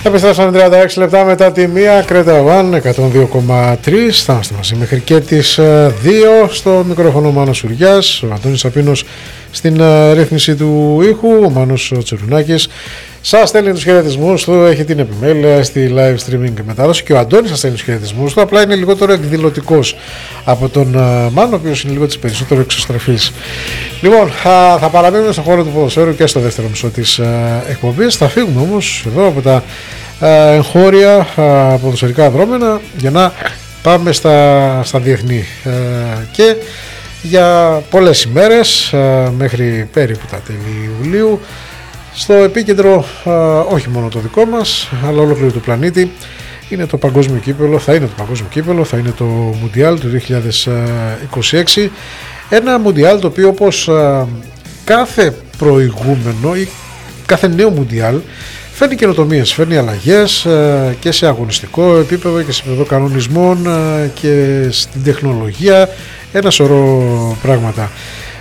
Επιστρέψαμε 36 λεπτά μετά τη 1, Κρέτα One 102,3. Θα είμαστε μαζί μέχρι και τις 2. Στο μικρόφωνο Μάνος Σουριάς, ο Αντώνης Σαπίνος στην ρύθμιση του ήχου, ο Μάνος Τσερουνάκης σας στέλνει τους χαιρετισμούς του, έχει την επιμέλεια στη live streaming μετάδοση και ο Αντώνης σας στέλνει τους χαιρετισμούς του, απλά είναι λιγότερο εκδηλωτικός από τον Μάνο, ο οποίος είναι λίγο της περισσότερο εξωστρεφής. Λοιπόν, θα παραμείνουμε στον χώρο του ποδοσφαίρου και στο δεύτερο μισό της εκπομπής. Θα φύγουμε όμως εδώ από τα εγχώρια ποδοσφαιρικά δρόμενα για να πάμε στα διεθνή και για πολλές ημέρες μέχρι περίπου τα τέλη Ιουλίου στο επίκεντρο όχι μόνο το δικό μας αλλά ολόκληρου του πλανήτη είναι το παγκόσμιο κύπελλο, θα είναι το παγκόσμιο κύπελλο, θα είναι το Μουντιάλ του 2026, ένα Μουντιάλ το οποίο όπως κάθε προηγούμενο ή κάθε νέο Μουντιάλ φέρνει καινοτομίες, φέρνει αλλαγές και σε αγωνιστικό επίπεδο και σε επίπεδο κανονισμών και στην τεχνολογία, ένα σωρό πράγματα.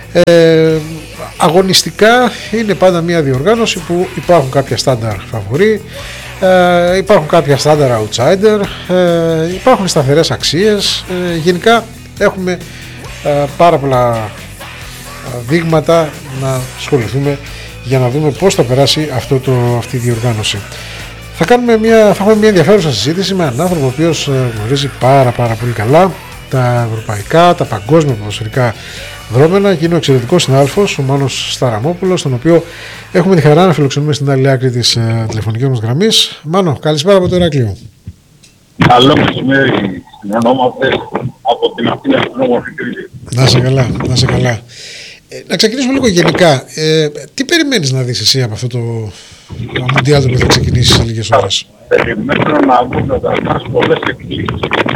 Αγωνιστικά είναι πάντα μια διοργάνωση που υπάρχουν κάποια στάνταρ φαβορί, υπάρχουν κάποια στάνταρ outsider, υπάρχουν σταθερές αξίες, γενικά έχουμε πάρα πολλά δείγματα να ασχοληθούμε για να δούμε πώς θα περάσει αυτή η διοργάνωση. Θα έχουμε μια ενδιαφέρουσα συζήτηση με έναν άνθρωπο ο οποίος γνωρίζει πάρα πολύ καλά τα ευρωπαϊκά, τα παγκόσμια ποδοσφαιρικά δρόμενα και είναι ο εξαιρετικός συνάδελφος, ο Μάνος Σταραμόπουλος, τον οποίο έχουμε τη χαρά να φιλοξενούμε στην άλλη άκρη της τηλεφωνικής μας γραμμής. Μάνο, καλησπέρα από το Ηράκλειο. Καλό μεσημέρι στην ονόμαθε από την Αθήνα στην όμορφη Κρήτη. Να σε καλά. Να ξεκινήσουμε λίγο γενικά. Τι περιμένεις να δεις εσύ από αυτό το Μουντιάλ που θα ξεκινήσει σε λίγες ώρες? Περιμένω να δούμε καταρχάς πολλές εκπλήξεις.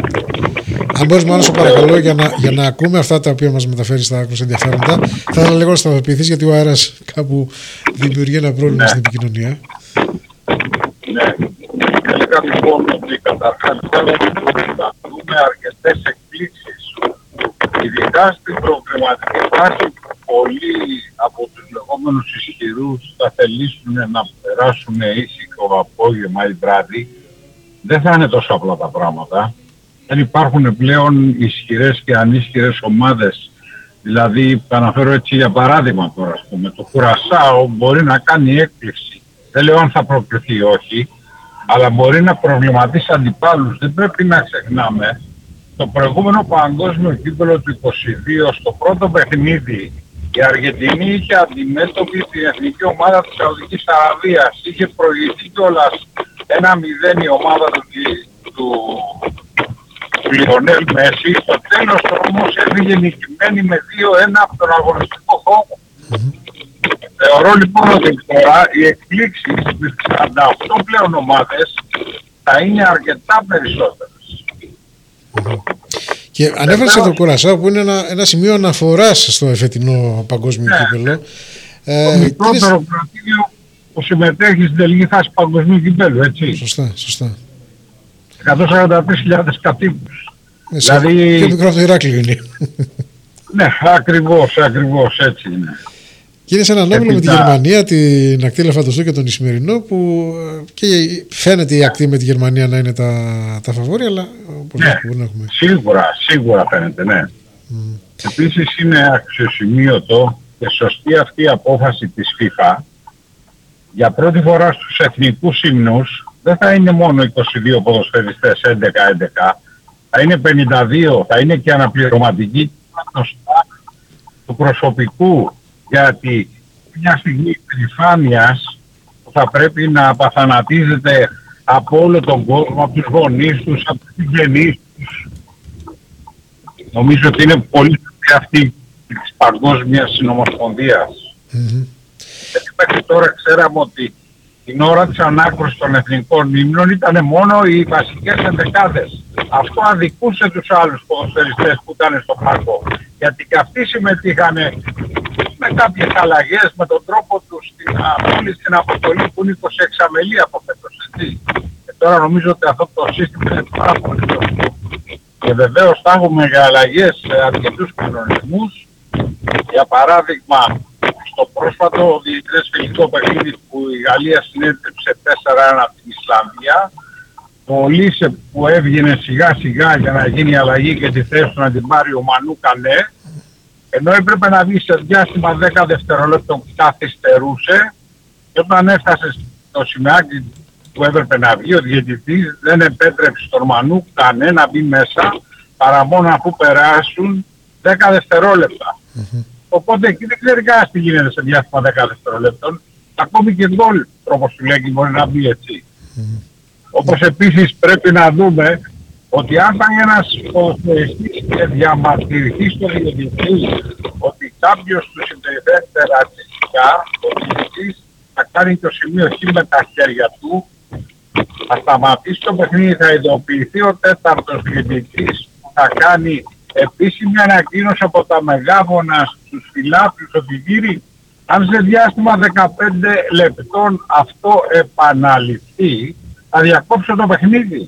Αν μπορείς μόνο σου παρακαλώ για να ακούμε αυτά τα οποία μας μεταφέρει στα άκρως ενδιαφέροντα, θα ήθελα λίγο να σταθοποιηθείς γιατί ο αέρας κάπου δημιουργεί ένα πρόβλημα στην επικοινωνία. Ναι. Έλεγα λοιπόν ότι καταρχάς θέλω να δούμε αρκετές εκπλήξεις. Ειδικά στην προβληματική φάση πολλοί από τους λεγόμενους ισχυρούς θα θελήσουν να περάσουν ήσυχο απόγευμα ή βράδυ. Δεν θα είναι τόσο απλά τα πράγματα. Δεν υπάρχουν πλέον ισχυρές και ανίσχυρες ομάδες. Δηλαδή, θα αναφέρω έτσι για παράδειγμα τώρα, ας πούμε, το Κουρασάο μπορεί να κάνει έκπληξη. Δεν λέω αν θα προκριθεί ή όχι, αλλά μπορεί να προβληματίσει αντιπάλους. Δεν πρέπει να ξεχνάμε το προηγούμενο παγκόσμιο κύπελλο του 22, στο πρώτο παιχνίδι, η Αργεντινή είχε αντιμέτωπη την εθνική ομάδα της Σαουδικής Αραβίας. Είχε προηγηθεί κιόλας 1-0 η ομάδα του Λιονέλ Μέση. Στο τέλος όμως έφυγε νικημένη με 2-1 από τον αγωνιστικό χώρο. Θεωρώ λοιπόν ότι τώρα οι εκπλήξεις με 48 πλέον ομάδες θα είναι αρκετά περισσότερες. Και ανέφερες το Κουρασάο που είναι ένα σημείο αναφοράς στο εφετινό παγκόσμιο κύπελλο. Το μικρότερο κρατήριο που συμμετέχει στην τελική φάση παγκοσμίου κυπέλλου, έτσι. Σωστά. 143.000 κατοίκους. Δηλαδή... Πιο μικρό από το Ηράκλειο είναι. Ναι, ακριβώς έτσι είναι. Και είναι σε έναν όμιλο με τη Γερμανία, την ακτή Λεφαντοστού και τον Ισημερινό, που και φαίνεται η ακτή με τη Γερμανία να είναι τα φαβόρια, αλλά ναι, μπορεί να έχουμε. Σίγουρα φαίνεται, ναι. Επίσης είναι αξιοσημείωτο και σωστή αυτή η απόφαση της FIFA. Για πρώτη φορά στους εθνικούς ύμνους δεν θα είναι μόνο 22 ποδοσφαιριστές, 11-11, θα είναι 52, θα είναι και αναπληρωματική του προσωπικού. Γιατί μια στιγμή επιφάνειας που θα πρέπει να απαθανατίζεται από όλο τον κόσμο, από τους γονείς τους, από τους συγγενείς τους. Νομίζω ότι είναι πολύ αυτή της παγκόσμιας συνομοσπονδίας. Γιατί μέχρι τώρα ξέραμε ότι την ώρα της ανάκρουσης των εθνικών ύμνων ήταν μόνο οι βασικές ενδεκάδες. Αυτό αδικούσε τους άλλους ποδοσφαιριστές που ήταν στο πάρκο. Γιατί και αυτοί συμμετείχαν με κάποιες αλλαγές, με τον τρόπο τους στην αποστολή που είναι 26 αμελή από φέτος. Και τώρα νομίζω ότι αυτό το σύστημα είναι πάρα πολύ σωστό. Και βεβαίως θα έχουμε για αλλαγές σε αρκετούς κανονισμούς. Για παράδειγμα, στο πρόσφατο διεθνές φιλικό παιχνίδι που η Γαλλία συνέτρεψε 4-1 την Ισλανδία. Ο Λίσε που έβγαινε σιγά σιγά για να γίνει η αλλαγή και τη θέση του να την πάρει ο Μανού Κανέ, ενώ έπρεπε να βγει σε διάστημα 10 δευτερολέπτων καθυστερούσε, και όταν έφτασε στο σημαίακι που έπρεπε να βγει, ο διαιτητής δεν επέτρεψε τον Μανού Κανέ να μπει μέσα παρά μόνο αφού περάσουν 10 δευτερόλεπτα. Οπότε εκεί δεν ξέρει κανένας τι γίνεται σε διάστημα 10 δευτερολέπτων. Ακόμη και γκολ, όπως του λέγει, μπορεί να μπει έτσι. Όπως επίσης πρέπει να δούμε ότι αν ήταν ένας ποδοσφαιριστής και διαμαρτυρηθεί στο διαιτητή ότι κάποιος του συμπεριφέρεται ρατσιστικά, ο διαιτητής θα κάνει το σημείο χ με τα χέρια του, θα σταματήσει το παιχνίδι, θα ειδοποιηθεί ο τέταρτος διαιτητής που θα κάνει επίσημη ανακοίνωση από τα μεγάφωνα στους φιλάθλους ότι κύριοι, αν σε διάστημα 15 λεπτών αυτό επαναληφθεί, θα διακόψω το παιχνίδι.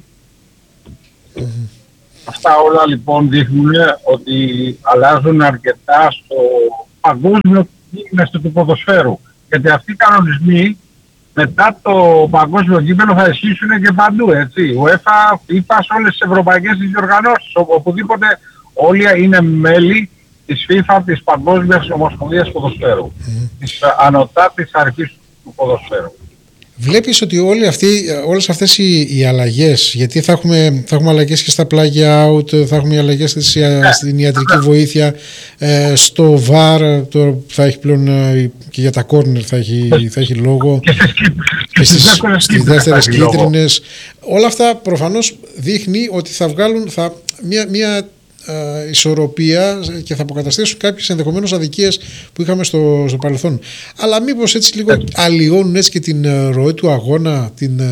Αυτά όλα λοιπόν δείχνουν ότι αλλάζουν αρκετά στο παγκόσμιο κείμενο του ποδοσφαίρου. Γιατί αυτοί οι κανονισμοί μετά το παγκόσμιο κείμενο θα ισχύσουν και παντού, έτσι. UEFA, FIFA, σε όλες τις ευρωπαϊκές διοργανώσεις, οπουδήποτε όλοι είναι μέλη της FIFA, της Παγκόσμιας Ομοσπονδίας Ποδοσφαίρου, της ανωτάτης αρχής του ποδοσφαίρου. Βλέπεις ότι όλες αυτές οι αλλαγές, γιατί θα έχουμε αλλαγές και στα πλάγια out, θα έχουμε αλλαγές στην ιατρική βοήθεια, στο VAR, τώρα θα έχει πλέον και για τα corner θα έχει λόγο, και στις δεύτερες κίτρινες. Όλα αυτά προφανώς δείχνει ότι θα βγάλουν μια ισορροπία και θα αποκαταστήσουν κάποιες ενδεχομένως αδικίες που είχαμε στο παρελθόν. Αλλά μήπως έτσι λίγο αλλοιώνουν έτσι και την ροή του αγώνα,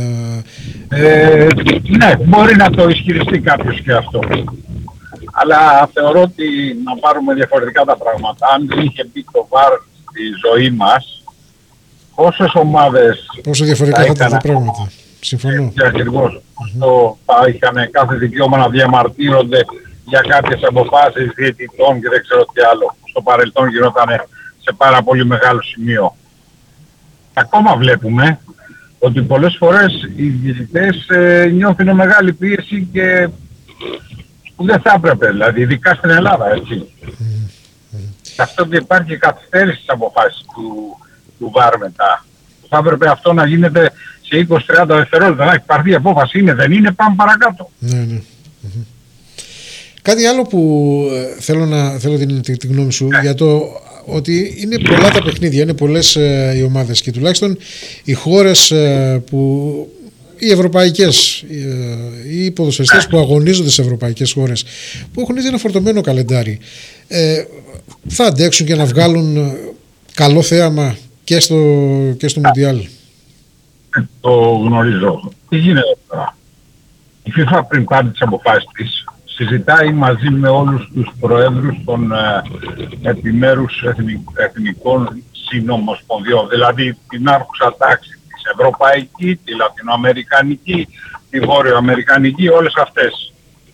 ναι, μπορεί να το ισχυριστεί κάποιος και αυτό. Αλλά θεωρώ ότι να πάρουμε διαφορετικά τα πράγματα. Αν δεν είχε μπει το VAR στη ζωή μας, πόσες ομάδες... Πόσο διαφορετικά θα ήταν τα πράγματα. Συμφωνώ. Ακριβώς. Αυτό θα είχαν κάθε δικαίωμα να διαμαρτύρονται για κάποιες αποφάσεις διαιτητών και δεν ξέρω τι άλλο. Στο παρελθόν γινόταν σε πάρα πολύ μεγάλο σημείο. Ακόμα βλέπουμε ότι πολλές φορές οι διαιτητές νιώθουν μεγάλη πίεση και που δεν θα έπρεπε, δηλαδή ειδικά στην Ελλάδα, έτσι. Αυτό ότι υπάρχει καθυστέρηση στις αποφάσεις του VAR μετά. Θα έπρεπε αυτό να γίνεται σε 20-30 δευτερόλεπτα. Να έχει πάρθει η απόφαση, δεν είναι, πάμε παρακάτω. Ναι. Κάτι άλλο που θέλω την γνώμη σου για το ότι είναι πολλά τα παιχνίδια, είναι πολλές οι ομάδες και τουλάχιστον οι χώρες οι ευρωπαϊκές, οι ποδοσφαιριστές που αγωνίζονται σε ευρωπαϊκές χώρες που έχουν ήδη ένα φορτωμένο καλεντάρι, θα αντέξουν και να βγάλουν καλό θέαμα και στο Μουντιάλ. Το γνωρίζω. Τι γίνεται τώρα? Η FIFA πριν πάρει τις αποφάσεις της συζητάει μαζί με όλους τους προέδρους των επιμέρους εθνικών συνομοσπονδιών, δηλαδή την άρχουσα τάξη της ευρωπαϊκή, τη λατινοαμερικανική, τη βόρειο-αμερικανική, όλες αυτές.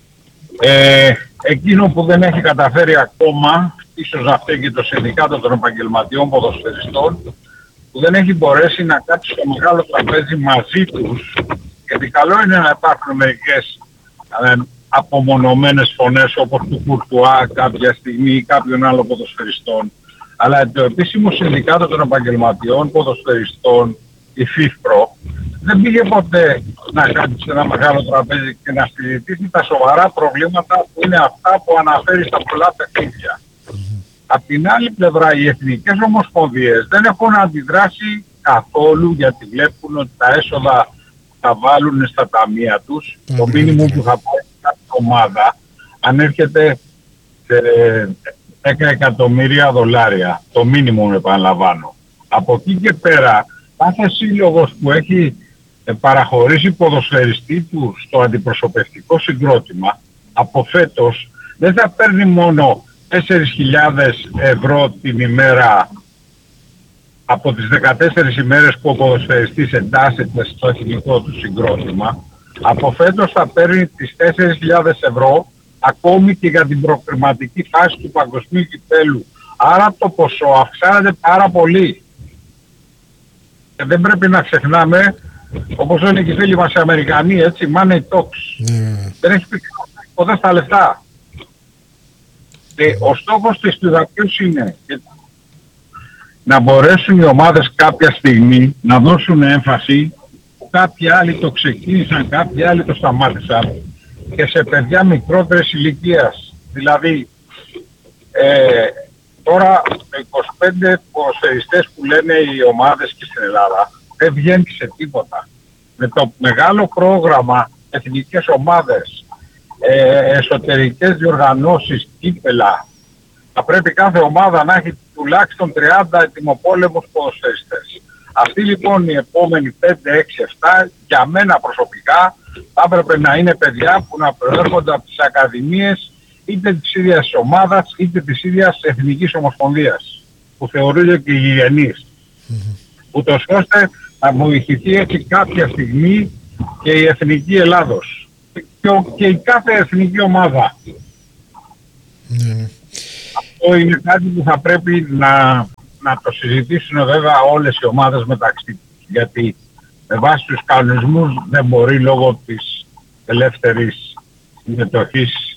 Εκείνο που δεν έχει καταφέρει ακόμα, ίσως να φταίει και το Συνδικάτο των Επαγγελματιών Ποδοσφαιριστών, που δεν έχει μπορέσει να κάτσει στο μεγάλο τραπέζι μαζί τους, γιατί καλό είναι να υπάρχουν μερικές απομονωμένες φωνές όπως του Κουρτουά κάποια στιγμή ή κάποιον άλλο ποδοσφαιριστών, αλλά το επίσημο Συνδικάτο των Επαγγελματιών Ποδοσφαιριστών, η ΦΙΦΠΡΟ, δεν πήγε ποτέ να κάτσει σε ένα μεγάλο τραπέζι και να συζητήσει τα σοβαρά προβλήματα που είναι αυτά που αναφέρει στα πολλά παιχνίδια. Απ' την άλλη πλευρά, οι εθνικές ομοσπονδίες δεν έχουν αντιδράσει καθόλου, γιατί βλέπουν ότι τα έσοδα θα βάλουν στα ταμεία τους. Το μήνυμο που θα πάει κάθε ομάδα ανέρχεται σε 10 εκατομμύρια δολάρια. Το μήνυμο, επαναλαμβάνω. Από εκεί και πέρα, κάθε σύλλογος που έχει παραχωρήσει ποδοσφαιριστή του στο αντιπροσωπευτικό συγκρότημα, από φέτος δεν θα παίρνει μόνο 4.000 ευρώ την ημέρα από τις 14 ημέρες που ο ποδοσφαιριστής εντάσσεται στο εθνικό του συγκρότημα. Από φέτος θα παίρνει τις 4.000 ευρώ ακόμη και για την προκριματική φάση του παγκοσμίου κυπέλου. Άρα το ποσό αυξάνεται πάρα πολύ. Και δεν πρέπει να ξεχνάμε Όπως λένε και οι φίλοι μας οι Αμερικανοί, έτσι, money talks. Δεν έχει πει ποτέ στα λεφτά. Και ο στόχος της ποιος είναι να μπορέσουν οι ομάδες κάποια στιγμή να δώσουν έμφαση. Κάποιοι άλλοι το ξεκίνησαν, κάποιοι άλλοι το σταμάτησαν και σε παιδιά μικρότερης ηλικίας. Δηλαδή, τώρα 25 ποδοσφαιριστές που λένε οι ομάδες και στην Ελλάδα δεν βγαίνει σε τίποτα. Με το μεγάλο πρόγραμμα, εθνικές ομάδες, εσωτερικές διοργανώσεις, κύπελα, θα πρέπει κάθε ομάδα να έχει τουλάχιστον 30 ετοιμοπόλεμους ποδοσφαιριστές. Αυτοί λοιπόν οι επόμενοι 5, 6, 7 για μένα προσωπικά θα έπρεπε να είναι παιδιά που να προέρχονται από τις ακαδημίες είτε της ίδιας ομάδας είτε της ίδιας εθνικής ομοσπονδίας που θεωρούνται και γηγενείς. Ούτως ώστε να βοηθηθεί έτσι κάποια στιγμή και η εθνική Ελλάδος και η κάθε εθνική ομάδα. Αυτό είναι κάτι που θα πρέπει να το συζητήσουν βέβαια όλες οι ομάδες μεταξύ τους. Γιατί με βάση τους κανονισμούς δεν μπορεί λόγω της ελεύθερης συμμετοχής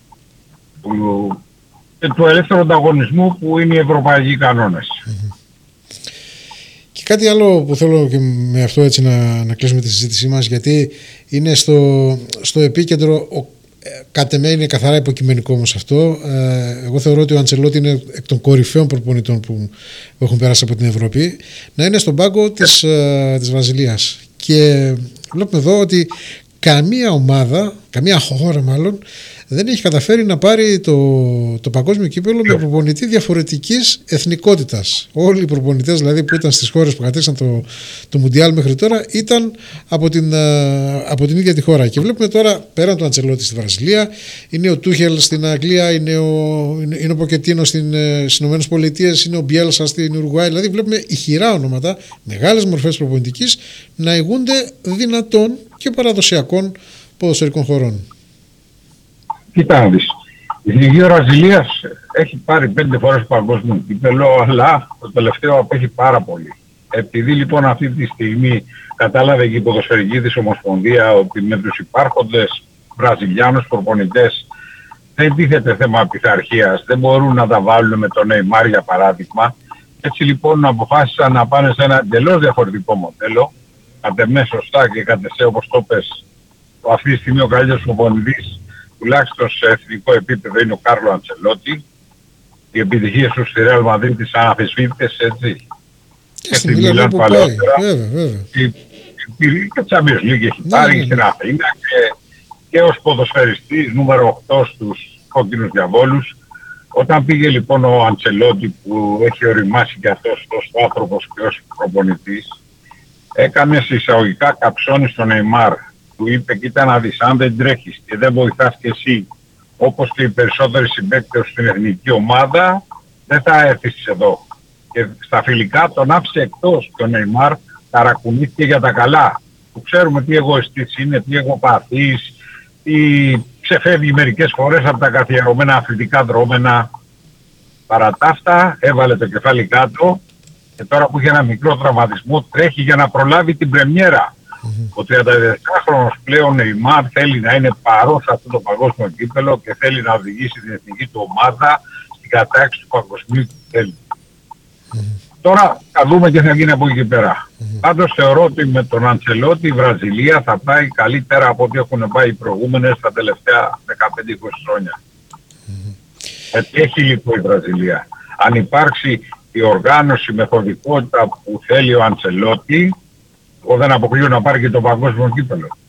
και του ελεύθερου ανταγωνισμού που είναι οι ευρωπαϊκοί κανόνες. Και κάτι άλλο που θέλω και με αυτό έτσι να κλείσουμε τη συζήτησή μας, γιατί είναι στο επίκεντρο, κατ' εμέ είναι καθαρά υποκειμενικό όμως αυτό. Εγώ θεωρώ ότι ο Αντσελότη είναι εκ των κορυφαίων προπονητών που έχουν περάσει από την Ευρώπη, να είναι στον πάγκο της Βραζιλίας. Και βλέπουμε εδώ ότι καμία ομάδα, καμία χώρα μάλλον, δεν έχει καταφέρει να πάρει το παγκόσμιο κύπελλο με προπονητή διαφορετικής εθνικότητας. Όλοι οι προπονητές δηλαδή που ήταν στις χώρες που κατέξαν το Μουντιάλ μέχρι τώρα ήταν από την ίδια τη χώρα. Και βλέπουμε τώρα πέραν του Αντσελότη στη Βραζιλία, είναι ο Τούχελ στην Αγγλία, είναι ο Ποκετίνο στις Ηνωμένες Πολιτείες, είναι ο Μπιέλσα στην Ουρουγουάη. Δηλαδή βλέπουμε ηχηρά ονόματα, μεγάλες μορφές προπονητικής να ηγούνται δυνατών και παραδοσιακών ποδοσφαιρικών χωρών. Κοίτα να δεις, η Εθνική Βραζιλίας έχει πάρει 5 φορές παγκόσμιο κύπελλο, αλλά το τελευταίο απέχει πάρα πολύ. Επειδή λοιπόν αυτή τη στιγμή κατάλαβε και η ποδοσφαιρική της ομοσπονδία ότι με τους υπάρχοντες Βραζιλιάνους προπονητές δεν τίθεται θέμα πειθαρχίας, δεν μπορούν να τα βάλουν με τον Νεϊμάρ για παράδειγμα. Έτσι λοιπόν αποφάσισαν να πάνε σε ένα εντελώς διαφορετικό μοντέλο, κατ' εμέ σωστά και κατ' εσέ όπως το πες, αυτή τη στιγμή ο καλύτερος προπονητής τουλάχιστον σε εθνικό επίπεδο είναι ο Κάρλο Αντσελότη. Οι επιτυχίες του στη Ρεάλ Μαδρίτη τις αναμφισβήτητες, έτσι. Και στη Μιλάνο που πάει, βέβαια. Και Champions League έχει πάρει στην Αθήνα και ως ποδοσφαιριστής νούμερο 8 στους κόκκινους διαβόλους. Όταν πήγε λοιπόν ο Αντσελότη που έχει οριμάσει και αυτός ως άνθρωπος και ως προπονητής, έκανε σε εισαγωγικά καψώνει στον Νεϊμάρ. Του είπε, κοίτα να δεις, αν δεν τρέχεις και δεν βοηθάς και εσύ όπως και οι περισσότεροι συμπαίκτες στην εθνική ομάδα, δεν θα έρθεις εδώ. Και στα φιλικά τον άφησε εκτός και ο Νεϊμάρ ταρακουνήθηκε για τα καλά. Που ξέρουμε τι εγωιστής είναι, τι εγωπαθής, τι ξεφεύγει μερικές φορές από τα καθιερωμένα αθλητικά δρόμενα. Παρά τα αυτά έβαλε το κεφάλι κάτω και τώρα που είχε ένα μικρό τραυματισμό τρέχει για να προλάβει την πρεμιέρα. Ο 32χρονος πλέον Νεϊμάρ θέλει να είναι παρόν σε αυτό το παγκόσμιο κύπελλο και θέλει να οδηγήσει την εθνική του ομάδα στην κατάκτηση του παγκοσμίου που θέλει. Τώρα θα δούμε τι θα γίνει από εκεί και πέρα. Πάντως θεωρώ ότι με τον Αντσελότη η Βραζιλία θα πάει καλύτερα από ό,τι έχουν πάει οι προηγούμενες τα τελευταία 15-20 χρόνια. Έχει λοιπόν η Βραζιλία. Αν υπάρξει η οργάνωση, η μεθοδικότητα που θέλει ο Αντσελότη, εγώ δεν αποκλείω να πάρει και το παγκόσμιο κύπελλο.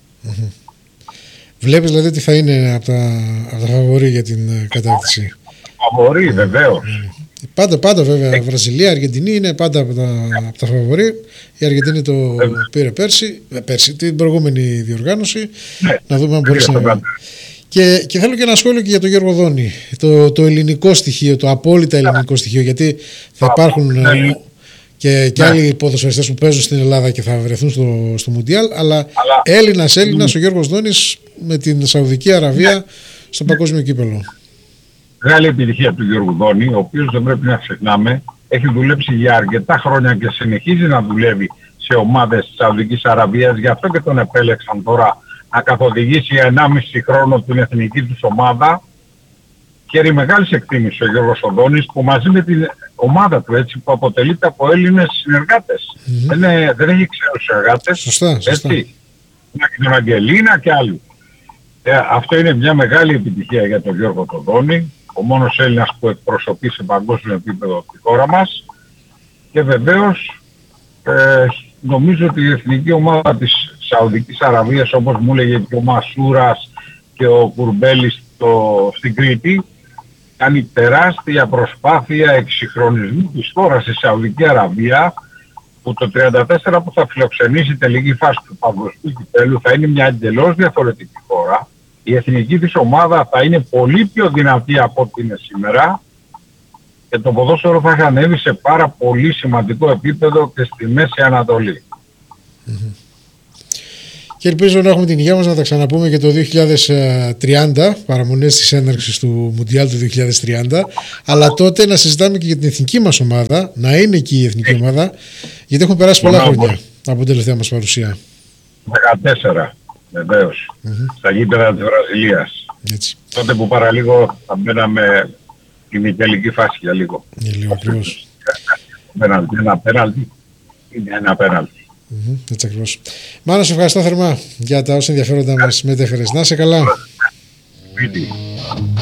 Βλέπεις δηλαδή ότι θα είναι από τα φαβορί για την κατάκτηση. Φαβορί, βεβαίως. Πάντα βέβαια. Βραζιλία, Αργεντινή είναι πάντα από τα φαβορί. Η Αργεντινή το πήρε πέρσι, την προηγούμενη διοργάνωση. Να δούμε αν μπορείς να... Και θέλω και ένα σχόλιο και για τον Γιώργο Δόνη. Το ελληνικό στοιχείο, το απόλυτα ελληνικό στοιχείο, γιατί θα υπάρχουν και άλλοι ποδοσφαιριστές που παίζουν στην Ελλάδα και θα βρεθούν στο Μουντιάλ, αλλά Έλληνας ο Γιώργος Δόνης με την Σαουδική Αραβία στο παγκόσμιο κύπελλο. Μεγάλη επιτυχία του Γιώργου Δόνη, ο οποίος δεν πρέπει να ξεχνάμε, έχει δουλέψει για αρκετά χρόνια και συνεχίζει να δουλεύει σε ομάδες της Σαουδικής Αραβίας, γι' αυτό και τον επέλεξαν τώρα να καθοδηγήσει 1,5 χρόνο την εθνική τους ομάδα. Χαίρει μεγάλης εκτίμησης ο Γιώργος Οδόνης, που μαζί με την ομάδα του, έτσι, που αποτελείται από Έλληνες συνεργάτες. Δεν έχει ξένους συνεργάτες. Σωστά. Έτσι. Και τον Αγγελίνα και άλλοι. Αυτό είναι μια μεγάλη επιτυχία για τον Γιώργο Οδόνη, ο μόνος Έλληνας που εκπροσωπεί σε παγκόσμιο επίπεδο τη χώρα μας. Και βεβαίως νομίζω ότι η εθνική ομάδα της Σαουδικής Αραβίας, όπως μου έλεγε και ο Μασούρας και ο Κουρμπέλης στην Κρήτη, κάνει τεράστια προσπάθεια εξυγχρονισμού της χώρας στη Σαουδική Αραβία, που το 34 που θα φιλοξενήσει τελική φάση του παγκοσμίου κυπέλλου θα είναι μια εντελώς διαφορετική χώρα. Η εθνική της ομάδα θα είναι πολύ πιο δυνατή από ό,τι είναι σήμερα και το ποδόσφαιρο θα έχει ανέβει σε πάρα πολύ σημαντικό επίπεδο και στη Μέση Ανατολή. Και ελπίζω να έχουμε την υγεία μας να τα ξαναπούμε και το 2030, παραμονές της έναρξης του Μουντιάλ του 2030, αλλά τότε να συζητάμε και για την εθνική μας ομάδα, να είναι εκεί η εθνική ομάδα, γιατί έχουν περάσει πολλά χρόνια από την τελευταία μας παρουσία. 14, βεβαίως, στα γήπεδα της Βραζιλίας. Έτσι. Τότε που παραλίγο θα μπαίναμε την τελική φάση για λίγο. Λίγο ακριβώς. Ένα πέναλτι είναι ένα πέναλτι. Έτσι ακριβώς. Μάνο, σε ευχαριστώ θερμά για τα όσα ενδιαφέροντα μας μετέφερες. Να είσαι καλά.